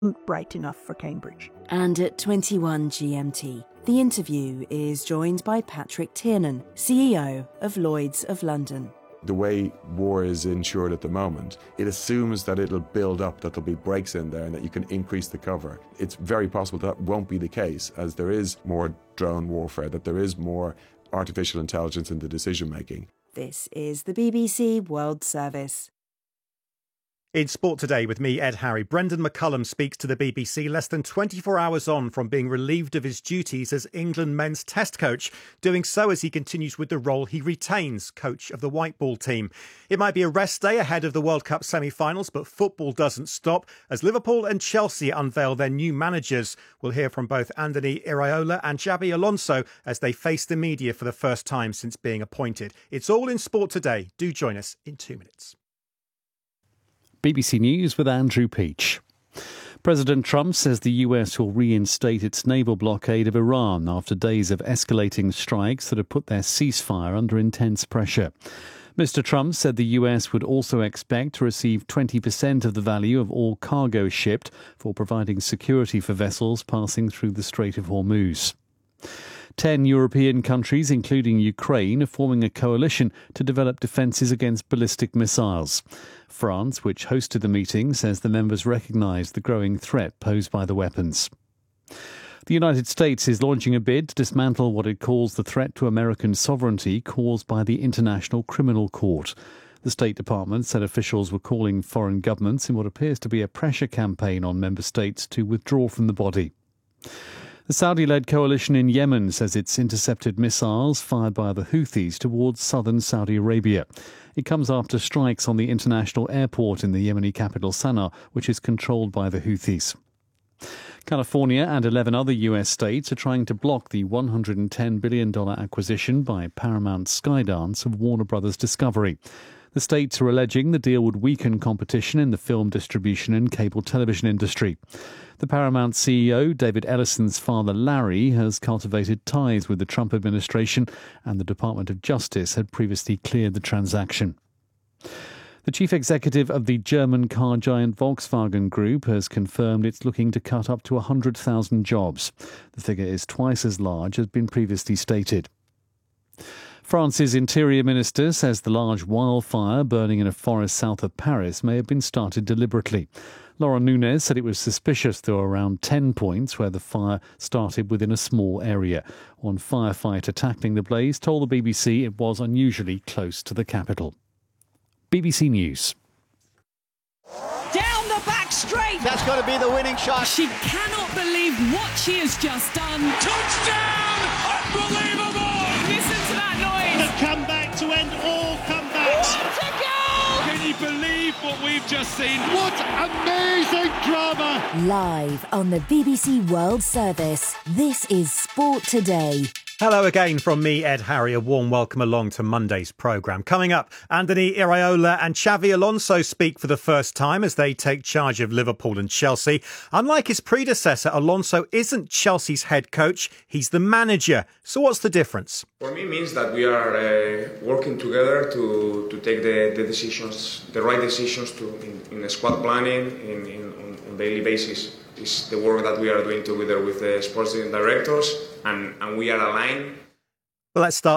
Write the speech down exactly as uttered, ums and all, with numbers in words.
bright enough for Cambridge. And at twenty-one G M T, The Interview is joined by Patrick Tiernan, C E O of Lloyd's of London. The way war is insured at the moment, it assumes that it'll build up, that there'll be breaks in there and that you can increase the cover. It's very possible that won't be the case, as there is more drone warfare, that there is more artificial intelligence in the decision making. This is the B B C World Service. In Sport Today with me, Ed Harry, Brendan McCullum speaks to the B B C less than twenty-four hours on from being relieved of his duties as England men's test coach, doing so as he continues with the role he retains, coach of the white ball team. It might be a rest day ahead of the World Cup semi-finals, but football doesn't stop as Liverpool and Chelsea unveil their new managers. We'll hear from both Andoni Iraola and Xabi Alonso as they face the media for the first time since being appointed. It's all in Sport Today. Do join us in two minutes. B B C News with Andrew Peach. President Trump says the U S will reinstate its naval blockade of Iran after days of escalating strikes that have put their ceasefire under intense pressure. Mister Trump said the U S would also expect to receive twenty percent of the value of all cargo shipped for providing security for vessels passing through the Strait of Hormuz. Ten European countries, including Ukraine, are forming a coalition to develop defences against ballistic missiles. France, which hosted the meeting, says the members recognise the growing threat posed by the weapons. The United States is launching a bid to dismantle what it calls the threat to American sovereignty caused by the International Criminal Court. The State Department said officials were calling foreign governments in what appears to be a pressure campaign on member states to withdraw from the body. The Saudi-led coalition in Yemen says it's intercepted missiles fired by the Houthis towards southern Saudi Arabia. It comes after strikes on the international airport in the Yemeni capital Sana'a, which is controlled by the Houthis. California and eleven other U S states are trying to block the one hundred ten billion dollars acquisition by Paramount Skydance of Warner Brothers Discovery. The states are alleging the deal would weaken competition in the film distribution and cable television industry. The Paramount C E O, David Ellison's father Larry, has cultivated ties with the Trump administration, and the Department of Justice had previously cleared the transaction. The chief executive of the German car giant Volkswagen Group has confirmed it's looking to cut up to one hundred thousand jobs. The figure is twice as large as been previously stated. France's Interior Minister says the large wildfire burning in a forest south of Paris may have been started deliberately. Laurent Nunez said it was suspicious there were around ten points where the fire started within a small area. One firefighter tackling the blaze told the B B C it was unusually close to the capital. B B C News. Down the back straight. That's got to be the winning shot. She cannot believe what she has just done. Touchdown! Unbelievable! Listen to that noise. The comeback to end all comebacks. What a goal! Can you believe what we've just seen? What amazing drama! Live on the B B C World Service, this is Sport Today. Hello again from me, Ed Harry. A warm welcome along to Monday's programme. Coming up, Andoni Iraola and Xabi Alonso speak for the first time as they take charge of Liverpool and Chelsea. Unlike his predecessor, Alonso isn't Chelsea's head coach, he's the manager. So what's the difference? For me, it means that we are uh, working together to, to take the, the decisions, the right decisions to in, in the squad planning, in, in, on, on daily basis. It's the work that we are doing together with the sports directors, and, and we are aligned. Well, let's start